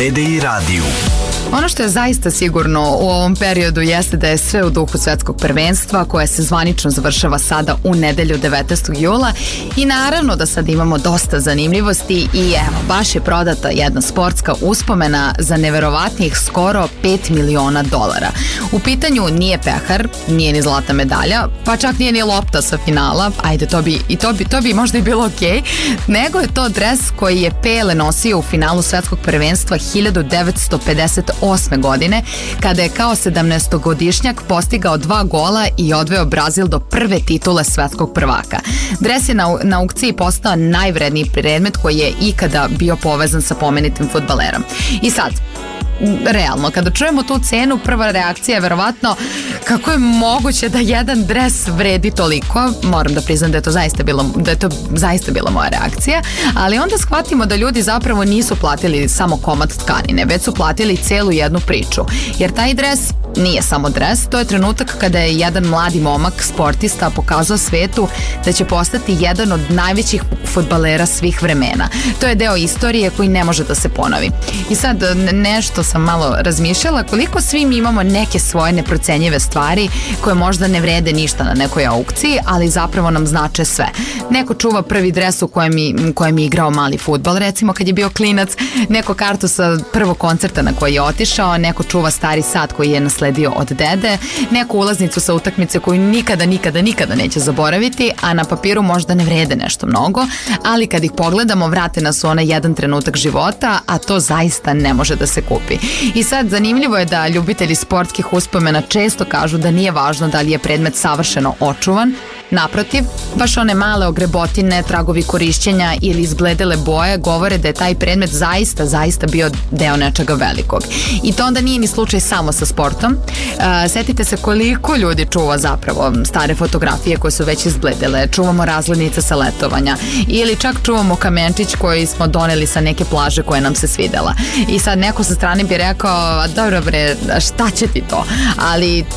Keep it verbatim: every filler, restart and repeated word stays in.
T D I radiju. Ono što je zaista sigurno u ovom periodu jeste da je sve u duhu svetskog prvenstva koje se zvanično završava sada u nedelju devetnaestog jula i naravno da sad imamo dosta zanimljivosti i evo, baš je prodata jedna sportska uspomena za neverovatnih skoro pet miliona dolara. U pitanju nije pehar, nije ni zlata medalja, pa čak nije ni lopta sa finala, ajde to bi, i to bi, to bi možda i bilo okej, nego je to dres koji je Pele nosio u finalu svetskog prvenstva hiljadu devetsto pedeset osme godine, kada je kao sedamnaestogodišnjak postigao dva gola i odveo Brazil do prve titule svetskog prvaka. Dres je na, na aukciji postao najvredniji predmet koji je ikada bio povezan sa pomenitim fudbalerom. I sad, realno, kada čujemo tu cenu, prva reakcija je verovatno kako je moguće da jedan dres vredi toliko. Moram da priznam da je to zaista bilo, da je to zaista bila moja reakcija, ali onda shvatimo da ljudi zapravo nisu platili samo komad tkanine, već su platili celu jednu priču, jer taj dres nije samo dres, to je trenutak kada je jedan mladi momak, sportista, pokazao svetu da će postati jedan od najvećih fudbalera svih vremena. To je deo istorije koji ne može da se ponovi. I sad nešto sam malo razmišljala, koliko svi mi imamo neke svoje neprocenjive stvari koje možda ne vrede ništa na nekoj aukciji, ali zapravo nam znače sve. Neko čuva prvi dres u kojem je, kojem je igrao mali fudbal, recimo kad je bio klinac, neko kartu sa prvog koncerta na koji je otišao, neko čuva stari sat koji je nasledio od dede, neku ulaznicu sa utakmice koju nikada, nikada, nikada neće zaboraviti, a na papiru možda ne vrede nešto mnogo, ali kad ih pogledamo vrate nas u onaj jedan trenutak života, a to zaista ne može da se kupi. I sad zanimljivo je da ljubitelji sportskih uspomena često kažu da nije važno da li je predmet savršeno očuvan. Naprotiv, baš one male ogrebotine, tragovi korišćenja ili izbledele boje govore da je taj predmet zaista, zaista bio deo nečega velikog. I to onda nije ni slučaj samo sa sportom. Uh, setite se koliko ljudi čuva zapravo stare fotografije koje su već izbledele, čuvamo razglednice sa letovanja ili čak čuvamo kamenčić koji smo doneli sa neke plaže koje nam se svidela. I sad neko sa strane bi rekao, dobro bre, šta će ti to? Ali